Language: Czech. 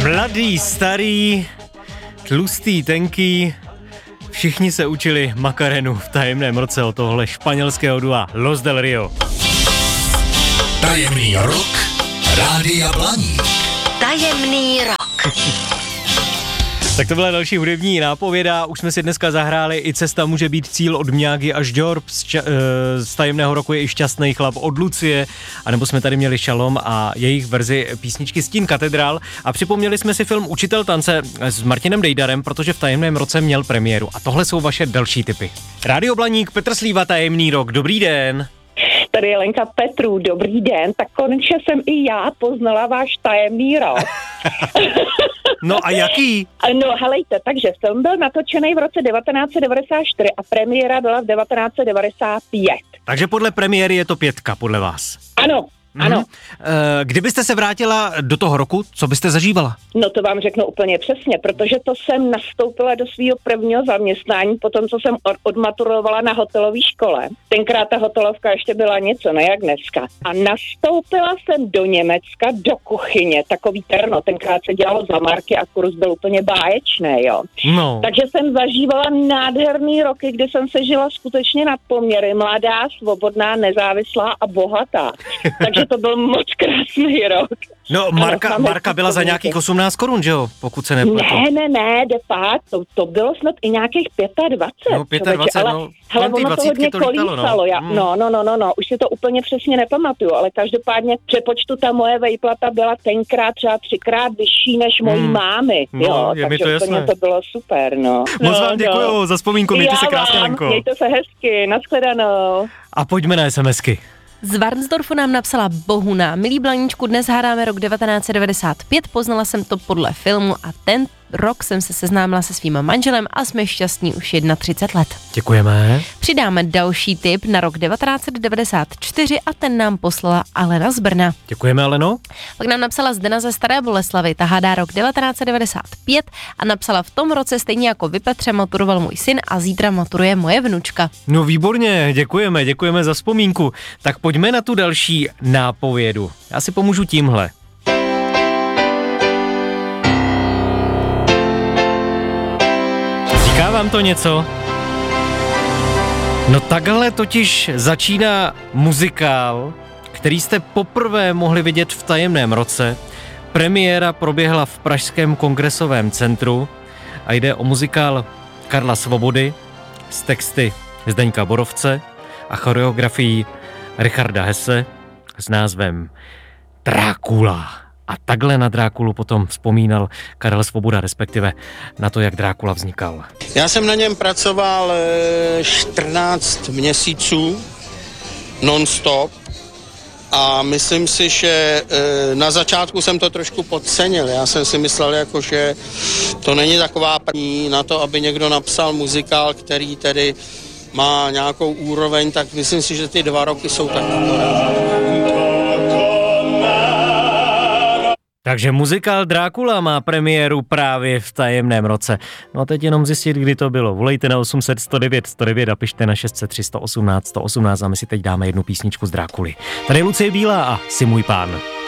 Mladý, starý, tlustý, tenký, všichni se učili Macarenu v tajemném roce od tohle španělského dua Los del Rio. Tajemný rok Rádia Blaník. Tajemný rok. Tak to byla další hudební nápověda. Už jsme si dneska zahráli i Cesta může být cíl od Miyagi až Jorb. Z tajemného roku je i Šťastný chlap od Lucie. A nebo jsme tady měli Šalom a jejich verzi písničky Stín katedrál. A připomněli jsme si film Učitel tance s Martinem Dejdarem, protože v tajemném roce měl premiéru. A tohle jsou vaše další tipy. Rádio Blaník, Petr Slíva, Tajemný rok. Dobrý den. Tady je Lenka Petru, dobrý den, tak konečně jsem i já poznala váš tajemný rok. No a jaký? No helejte, takže film byl natočený v roce 1994 a premiéra byla v 1995. Takže podle premiéry je to 5, podle vás. Ano. Ano. Kdybyste se vrátila do toho roku, co byste zažívala? No to vám řeknu úplně přesně, protože to jsem nastoupila do svého prvního zaměstnání, potom co jsem odmaturovala na hotelové škole. Tenkrát ta hotelovka ještě byla něco, ne jak dneska. A nastoupila jsem do Německa, do kuchyně, takový terno, tenkrát se dělalo za marky a kurz byl úplně báječný, jo. No. Takže jsem zažívala nádherný roky, kdy jsem se žila skutečně nad poměry, mladá, svobodná, nezávislá a bohatá. Takže to byl moc krásný rok. No, Marka byla za nějakých 18 korun, že jo? Pokud se nepletu. Ne, de facto, to bylo snad i nějakých 25. No, 25, ale, no. Hele, ono to hodně kolísalo, no. Už si to úplně přesně nepamatuju, ale každopádně v přepočtu ta moje vejplata byla tenkrát třeba 3krát vyšší než mojí mámy, no, jo, je mi takže to jasné. to bylo super, no. Moc vám děkuju za vzpomínku, mějte se krásně, Lenko. Mějte se hezky, nashledanou. A pojďme na SMSky. Z Varnsdorfu nám napsala Bohuna. Milí Blaníčku, dnes hráme rok 1995, poznala jsem to podle filmu a ten rok jsem se seznámila se svým manželem a jsme šťastní už 31 let. Děkujeme. Přidáme další tip na rok 1994 a ten nám poslala Alena z Brna. Děkujeme, Aleno. Pak nám napsala Zdena ze Staré Boleslavy, ta hádá rok 1995 a napsala v tom roce stejně jako vy, Petře, maturoval můj syn a zítra maturuje moje vnučka. No výborně, děkujeme za vzpomínku. Tak pojďme na tu další nápovědu. Já si pomůžu tímhle. Říká vám to něco? No takhle totiž začíná muzikál, který jste poprvé mohli vidět v tajemném roce. Premiéra proběhla v Pražském kongresovém centru a jde o muzikál Karla Svobody s texty Zdeňka Borovce a choreografií Richarda Hesse s názvem Drákula. A takhle na Drákulu potom vzpomínal Karel Svoboda, respektive na to, jak Drákula vznikal. Já jsem na něm pracoval 14 měsíců non-stop a myslím si, že na začátku jsem to trošku podcenil. Já jsem si myslel, jako, že to není taková první na to, aby někdo napsal muzikál, který tedy má nějakou úroveň, tak myslím si, že ty 2 roky jsou tak. Takže muzikál Drákula má premiéru právě v tajemném roce. No a teď jenom zjistit, kdy to bylo. Volejte na 800 109 109 a pište na 603 118 118 a my si teď dáme jednu písničku z Drákuly. Tady je Lucie Bílá a Jsi můj pán.